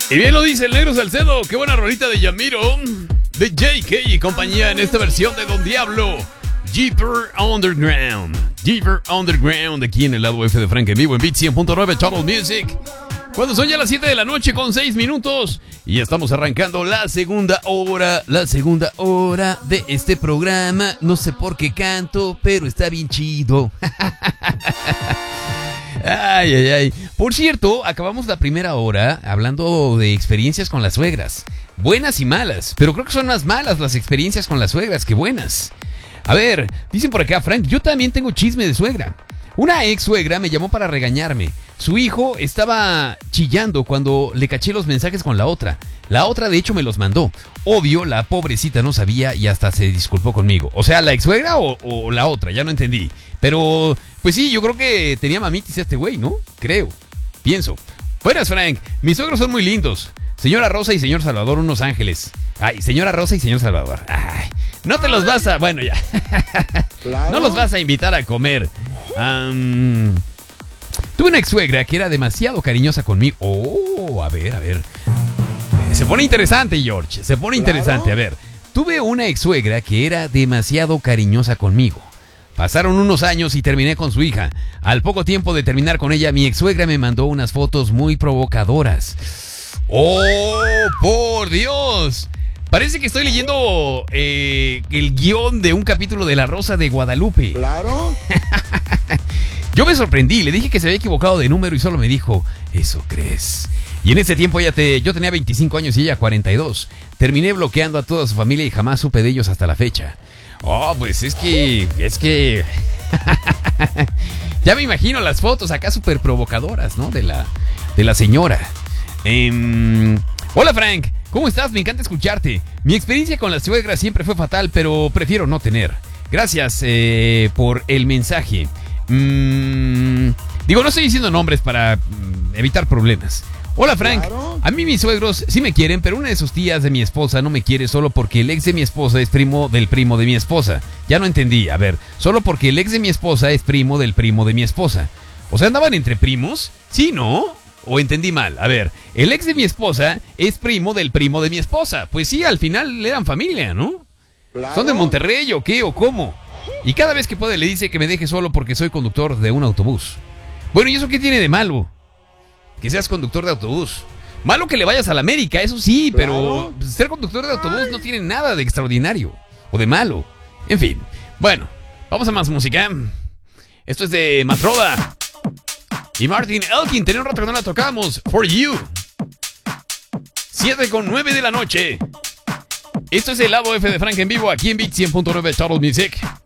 Y bien lo dice el negro Salcedo. Qué buena rolita de Yamiro, de JK y compañía en esta versión de Don Diablo. Deeper Underground. Deeper Underground, aquí en el lado F de Frank en vivo en Beat 100.9 Total Music. Cuando son ya las 7 de la noche con 6 minutos. Y ya estamos arrancando la segunda hora de este programa. No sé por qué canto, pero está bien chido. Ay, ay, ay. Por cierto, acabamos la primera hora hablando de experiencias con las suegras. Buenas y malas, pero creo que son más malas las experiencias con las suegras que buenas. A ver, dicen por acá, Frank, yo también tengo chisme de suegra. Una ex suegra me llamó para regañarme. Su hijo estaba chillando cuando le caché los mensajes con la otra. La otra de hecho me los mandó. Obvio, la pobrecita no sabía y hasta se disculpó conmigo. O sea, ¿la ex suegra o la otra? Ya no entendí. Pero, pues sí, yo creo que tenía mamitis este güey, ¿no? Creo. Pienso. Buenas, Frank. Mis suegros son muy lindos. Señora Rosa y señor Salvador, unos ángeles. Ay, señora Rosa y señor Salvador. Ay, no te los vas a... Bueno, ya. ¿Claro? No los vas a invitar a comer. Tuve una ex suegra que era demasiado cariñosa conmigo. Oh, a ver. Se pone interesante, George. Se pone interesante. A ver. Tuve una ex suegra que era demasiado cariñosa conmigo. Pasaron unos años y terminé con su hija. Al poco tiempo de terminar con ella, mi ex suegra me mandó unas fotos muy provocadoras. ¡Oh, por Dios! Parece que estoy leyendo el guión de un capítulo de La Rosa de Guadalupe. ¿Claro? Yo me sorprendí, le dije que se había equivocado de número y solo me dijo, ¿eso crees? Y en ese tiempo yo tenía 25 años y ella 42. Terminé bloqueando a toda su familia y jamás supe de ellos hasta la fecha. Oh, pues es que... Ya me imagino las fotos acá súper provocadoras, ¿no? De la señora. Hola, Frank. ¿Cómo estás? Me encanta escucharte. Mi experiencia con la suegra siempre fue fatal, pero prefiero no tener. Gracias por el mensaje. Digo, no estoy diciendo nombres para evitar problemas. Hola, Frank. ¿Claro? A mí mis suegros sí me quieren, pero una de sus tías de mi esposa no me quiere solo porque el ex de mi esposa es primo del primo de mi esposa. Ya no entendí. A ver, solo porque el ex de mi esposa es primo del primo de mi esposa. O sea, ¿andaban entre primos? ¿Sí, no? ¿O entendí mal? A ver, el ex de mi esposa es primo del primo de mi esposa. Pues sí, al final eran familia, ¿no? ¿Claro? ¿Son de Monterrey o qué o cómo? Y cada vez que puede le dice que me deje solo porque soy conductor de un autobús. Bueno, ¿y eso qué tiene de malo? Que seas conductor de autobús. Malo que le vayas a la América, eso sí, pero ser conductor de autobús no tiene nada de extraordinario o de malo. En fin, bueno, vamos a más música. Esto es de Matroda y Martin Elkin. Tenía un rato que no la tocamos. For You. 7:09 de la noche. Esto es el lado F de Frank en vivo aquí en Beat 100.9 Total Music.